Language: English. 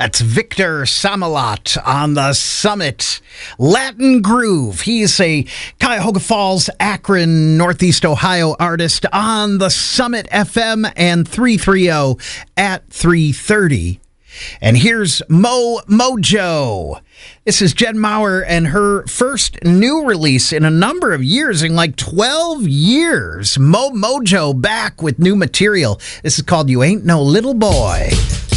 That's Victor Samalot on the Summit. Latin Groove. He's a Cuyahoga Falls, Akron, Northeast Ohio artist on the Summit FM and 330 at 330. And here's Mojo. This is Jen Maurer and her first new release in a number of years, in like 12 years. Mojo back with new material. This is called You Ain't No Little Boy.